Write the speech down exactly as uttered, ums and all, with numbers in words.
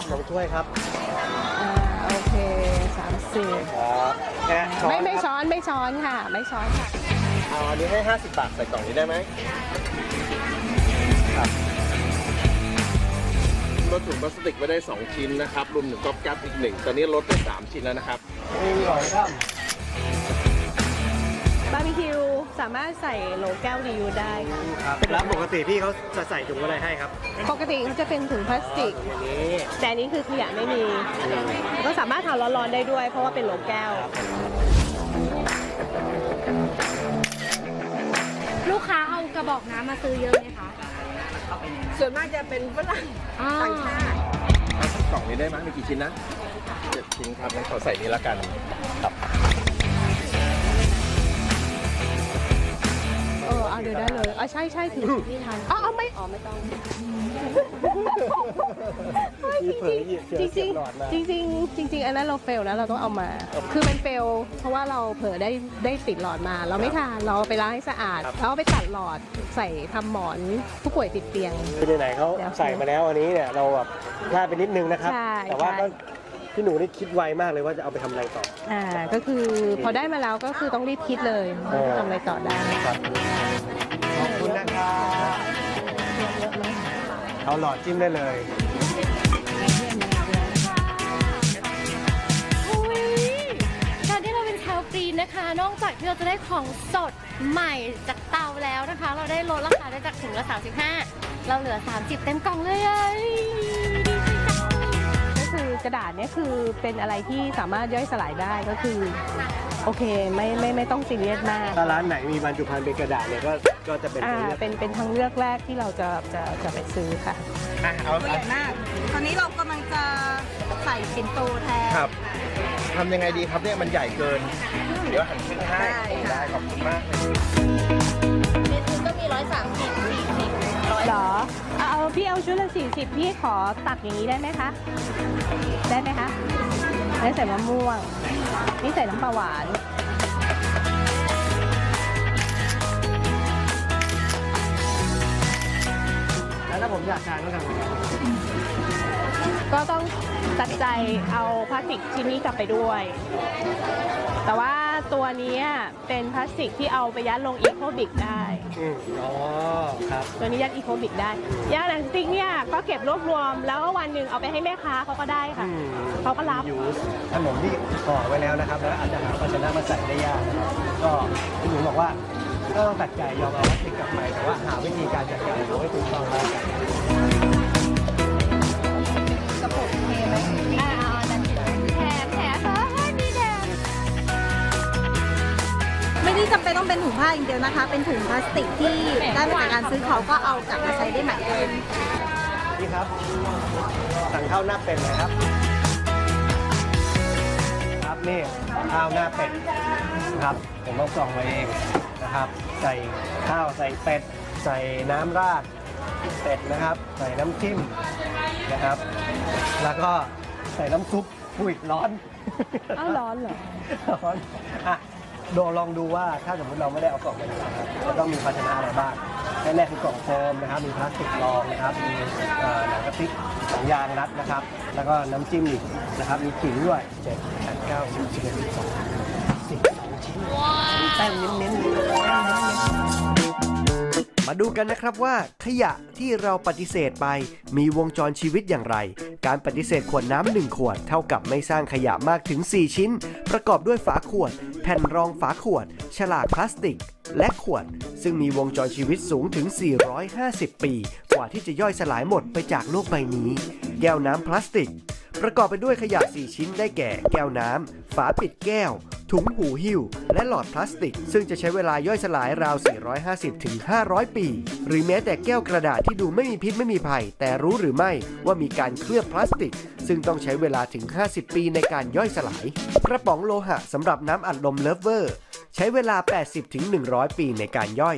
สองถ้วยครับอ่าโอเคสามสิบครับแค่ช้อนไม่ไม่ช้อนไม่ช้อนค่ะไม่ช้อนค่ะเอาอันนี้ให้ห้าสิบบาทใส่กล่องนี้ได้ไหมครับลดถุงพลาสติกไว้ได้สองชิ้นนะครับรวมถึงก๊อบแก๊บอีกหนึ่งตอนนี้ลดได้สามชิ้นแล้วนะครับอร่อยครับบาร์บีคิวสามารถใส่โหลแก้วรีวิวได้ครับแล้วปกติพี่เขาจะใส่ถุงอะไรให้ครับปกติเขาจะเป็นถุงพลาสติกแต่อันนี้คือขยะไม่มีก็สามารถทานร้อนๆได้ด้วยเพราะว่าเป็นโหลแก้วลูกค้าเอากระบอกน้ำมาซื้อเยอะไหมคะส่วนมากจะเป็นฝรั่งต่างชาติกล่องนี้ได้ไหมมีกี่ชิ้นนะเจ็ดชิ้นครับงั้นขอใส่นี้ละกันครับเออเอาเดี๋ยวได้เลยอ๋อใช่ใช่ถึงนี่ทันอ๋อเอาไม่อ๋อไม่ต้องจริงจริงจริงจริงจริงจริงอันนั้นเราเฟลนะเราต้องเอามาคือมันเฟลเพราะว่าเราเผลอได้ได้ติดหลอดมาเราไม่ทานเราไปล้างให้สะอาดแล้วไปตัดหลอดใส่ทำหมอนผู้ป่วยติดเตียงคือไหนเขาใส่มาแล้วอันนี้เนี่ยเราแบบพลาดไปนิดนึงนะครับแต่ว่าพี่หนูนี่คิดไวมากเลยว่าจะเอาไปทำอะไรต่ออ่าก็คือพอได้มาแล้วก็คือต้องรีบคิดเลยทำอะไรต่อได้ขอบคุณนะครับเอาหลอดจิ้มได้เลยการที่เราเป็นชาวกรีนนะคะนอกจากที่เราจะได้ของสดใหม่จากเตาแล้วนะคะเราได้ลดราคาได้จากถุงละสามสิบห้าเราเหลือสามสิบเต็มกล่องเลยคือกระดาษเนี่ยคือเป็นอะไรที่สามารถย่อยสลายได้ก็คือโอเคไม่ไม่ไม่ต้องซีเรียสมากถ้าร้านไหนมีบรรจุภัณฑ์เป็นกระดาษเนี่ยก็ก็จะเป็นอ่าเป็นเป็นทางเลือกแรกที่เราจะจะจะไปซื้อค่ะอ่ะเอาใหญ่มากตอนนี้เรากำลังจะใส่ปิ่นโตแทนครับทำยังไงดีครับเนี่ยมันใหญ่เกินเดี๋ยวหั่นครึ่งให้ได้ขอบคุณมากเมนูก็มีร้อยสามสิบสี่สิบร้อยหรอเอาพี่เอาชุดละสี่สิบพี่ขอตัดอย่างนี้ได้ไหมคะได้ไหมคะได้ใส่มะม่วงนี่ใส่น้ำปลาหวานแล้วถ้าผมอยากทานก็ทำยังไงก็ต้องตัดใจเอาพลาสติกชิ้นนี้กลับไปด้วยแต่ว่าตัวนี้เป็นพลาสติกที่เอาไปยัดลงอีโคบิกได้อ๋อครับตัวนี้ยัดอีโคบิกได้ยัดหนังสติ๊กเนี่ยก็เก็บรวบรวมแล้วก็วันหนึ่งเอาไปให้แม่ค้าเขาก็ได้ค่ะเขาก็รับขนมที่ห่อไว้แล้วนะครับแล้วอาจจะหาภาชนะมาใส่ได้ยากก็พี่หนูบอกว่าก็ต้องตัดใจยอมเอาพลาสติกกลับไปแต่ว่าหาวิธีการจัดการเอาให้ถูกต้องแล้วกันกระปุกเทไหมอ่านั่นแถมแถมเฮ้ยมีแถมไม่ได้จำเป็นต้องเป็นถุงผ้าอย่างเดียวนะคะเป็นถุงพลาสติกที่ได้มาจากการซื้อเขาก็เอากลับมาใช้ได้ใหม่เลยนี่ครับสั่งข้าวหน้าเป็ดเลยครับครับนี่ข้าวหน้าเป็ดครับผมต้องส่องมาเองนะครับใส่ข้าวใส่เป็ดใส่น้ำราดเป็ดนะครับใส่น้ำจิ้มนะครับแล้วก็ใส่น้ำซุปอุ้ยร้อนอ้าวร้อนเหรอร้อนอ่ะดูลองดูว่าถ้าสมมติเราไม่ได้เอากล่องมานะครับจะต้องมีภาชนะอะไรบ้างแรกๆคือกล่องโฟมนะครับมีพลาสติกรองนะครับมีหนังกระติกของยางรัดนะครับแล้วก็น้ำจิ้มอีกนะครับมีขิงด้วยเจ็ดแปดเก้าสิบสิบเอ็ดสิบสองสิบสองชิ้นแป้งเน้นๆมาดูกันนะครับว่าขยะที่เราปฏิเสธไปมีวงจรชีวิตอย่างไรการปฏิเสธขวดน้ำหนึ่งขวดเท่ากับไม่สร้างขยะมากถึงสี่ชิ้นประกอบด้วยฝาขวดแผ่นรองฝาขวดฉลากพลาสติกและขวดซึ่งมีวงจรชีวิตสูงถึงสี่ร้อยห้าสิบปีกว่าที่จะย่อยสลายหมดไปจากโลกใบนี้แก้วน้ำพลาสติกประกอบไปด้วยขยะสี่ชิ้นได้แก่แก้วน้ำฝาปิดแก้วถุงหูหิ้วและหลอดพลาสติกซึ่งจะใช้เวลาย่อยสลายราวสี่ร้อยห้าสิบถึงห้าร้อยปีหรือแม้แต่แก้วกระดาษที่ดูไม่มีพิษไม่มีภัยแต่รู้หรือไม่ว่ามีการเคลือบพลาสติกซึ่งต้องใช้เวลาถึงห้าสิบปีในการย่อยสลายกระป๋องโลหะสำหรับน้ำอัดลมเลิฟเวอร์ใช้เวลา แปดสิบถึงหนึ่งร้อย ปีในการย่อย